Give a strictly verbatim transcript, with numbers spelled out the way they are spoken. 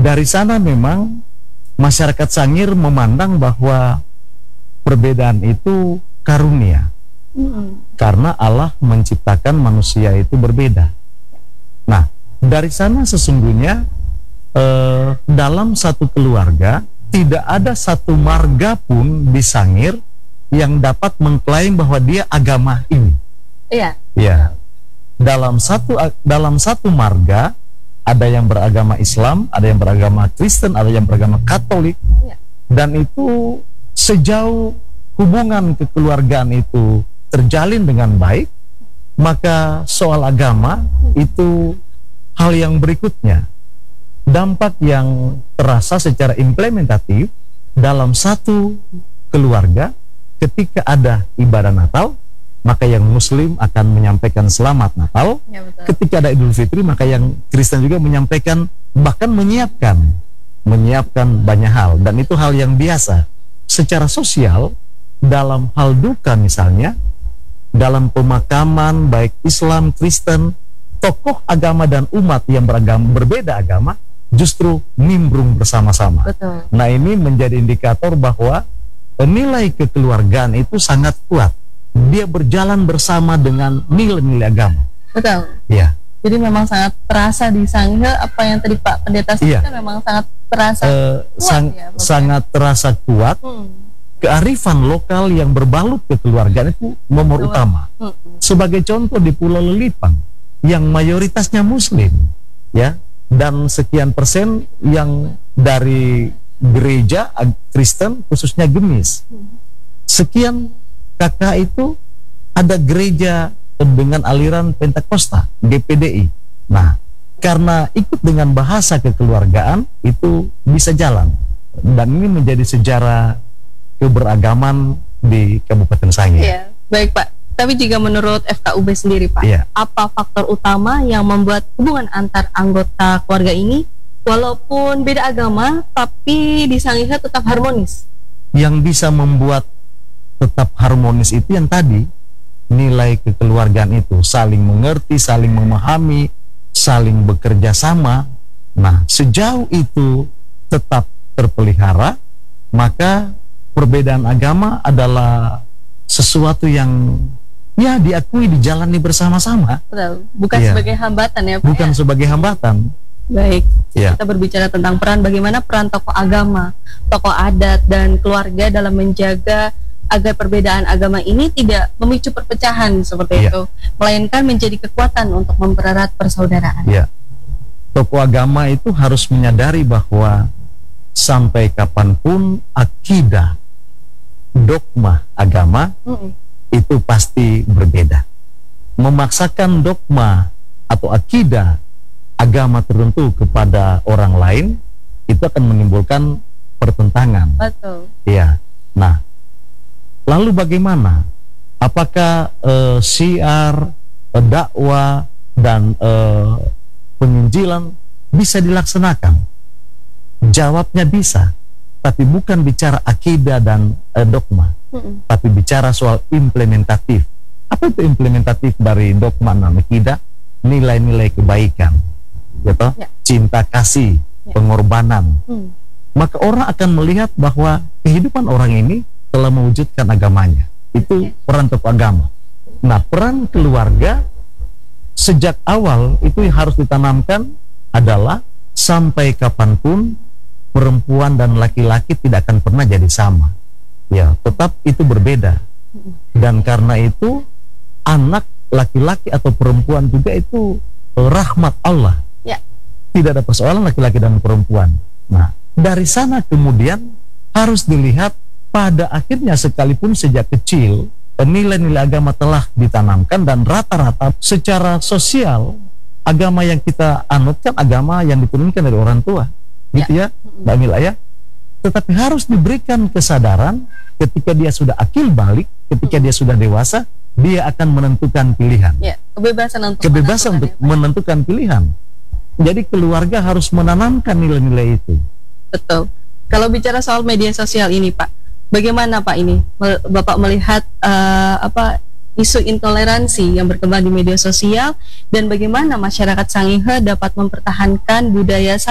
dari sana memang masyarakat Sangir memandang bahwa perbedaan itu karunia. Mm-hmm. Karena Allah menciptakan manusia itu berbeda. Nah, dari sana sesungguhnya eh, dalam satu keluarga tidak ada satu marga pun di Sangir yang dapat mengklaim bahwa dia agama ini. Iya. Ya. Dalam satu dalam satu marga ada yang beragama Islam, ada yang beragama Kristen, ada yang beragama Katolik. Ya. Dan itu sejauh hubungan kekeluargaan itu terjalin dengan baik, maka soal agama itu hal yang berikutnya. Dampak yang terasa secara implementatif dalam satu keluarga ketika ada ibadah Natal, maka yang Muslim akan menyampaikan selamat Natal. Ya, betul. Ketika ada Idul Fitri, maka yang Kristen juga menyampaikan, bahkan menyiapkan menyiapkan banyak hal, dan itu hal yang biasa. Secara sosial, dalam hal duka misalnya, dalam pemakaman baik Islam, Kristen, tokoh agama dan umat yang beragama berbeda agama justru nimbrung bersama-sama. Betul. Nah, ini menjadi indikator bahwa nilai kekeluargaan itu sangat kuat. Dia berjalan bersama dengan nilai-nilai agama. Betul. Ya. Jadi memang sangat terasa di Sangir apa yang tadi Pak Pendeta sebutkan, ya. Memang sangat terasa uh, kuat sang, ya, sangat terasa kuat. Hmm. Kearifan lokal yang berbalut kekeluargaan itu nomor Betul. utama. Hmm. Sebagai contoh di Pulau Lelipang yang mayoritasnya Muslim, ya, dan sekian persen yang dari gereja Kristen khususnya Gemis. Hmm. Sekian kakak itu ada gereja dengan aliran Pentakosta, G P D I. Nah, karena ikut dengan bahasa kekeluargaan itu bisa jalan, dan ini menjadi sejarah keberagaman di Kabupaten Sangir. Ya, baik Pak. Tapi jika menurut F K U B sendiri Pak, ya. apa faktor utama yang membuat hubungan antar anggota keluarga ini walaupun beda agama tapi di Sangir tetap harmonis? Yang bisa membuat tetap harmonis itu yang tadi, nilai kekeluargaan itu, saling mengerti, saling memahami, saling bekerja sama. Nah, sejauh itu tetap terpelihara, maka perbedaan agama adalah sesuatu yang ya diakui, dijalani bersama-sama. Betul. Bukan ya. sebagai hambatan ya Pak. Bukan ya? sebagai hambatan. Baik, ya. Kita berbicara tentang peran, bagaimana peran tokoh agama, tokoh adat dan keluarga dalam menjaga agar perbedaan agama ini tidak memicu perpecahan seperti ya. itu, melainkan menjadi kekuatan untuk mempererat persaudaraan. Ya. Tokoh agama itu harus menyadari bahwa sampai kapanpun akidah, dogma agama mm-mm. itu pasti berbeda. Memaksakan dogma atau akidah agama tertentu kepada orang lain itu akan menimbulkan pertentangan. Betul. Ya. Nah, lalu bagaimana? Apakah uh, syiar, uh, dakwah dan uh, penginjilan bisa dilaksanakan? Jawabnya bisa, tapi bukan bicara akidah dan uh, dogma, mm-mm. tapi bicara soal implementatif. Apa itu implementatif dari dogma dan akidah? Nilai-nilai kebaikan, gitu? Ya. Cinta kasih, ya. pengorbanan. Mm. Maka orang akan melihat bahwa kehidupan orang ini telah mewujudkan agamanya. Itu peran tokoh agama. Nah, peran keluarga sejak awal itu yang harus ditanamkan adalah sampai kapanpun perempuan dan laki-laki tidak akan pernah jadi sama. Ya, tetap itu berbeda. Dan karena itu anak laki-laki atau perempuan juga itu rahmat Allah. Ya. Tidak ada persoalan laki-laki dan perempuan. Nah, dari sana kemudian harus dilihat pada akhirnya sekalipun sejak kecil nilai-nilai agama telah ditanamkan dan rata-rata secara sosial agama yang kita anutkan agama yang diturunkan dari orang tua, gitu ya, Mbak Mila ya. Tetapi harus diberikan kesadaran ketika dia sudah akil balik, ketika dia sudah dewasa, dia akan menentukan pilihan. Ya, kebebasan untuk kebebasan untuk menentukan pilihan. Jadi keluarga harus menanamkan nilai-nilai itu. Betul. Kalau bicara soal media sosial ini, Pak, bagaimana Pak ini Bapak melihat uh, apa isu intoleransi yang berkembang di media sosial dan bagaimana masyarakat Sangihe dapat mempertahankan budaya